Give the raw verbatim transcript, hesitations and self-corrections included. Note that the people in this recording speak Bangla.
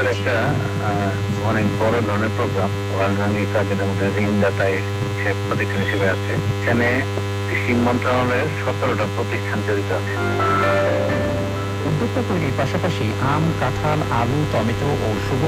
একটা আহ, অনেক বড় ধরনের প্রোগ্রাম রাজধানী কাজের মধ্যে ঋণদাতায় সে প্রতিষ্ঠান হিসেবে আছে। এখানে কৃষি মন্ত্রণালয়ের সতেরোটা প্রতিষ্ঠান জড়িত আছে। উদ্যোক্তা তৈরির পাশাপাশি আম, কাঁঠাল, আলু, টমেটো ও সুগন্ধি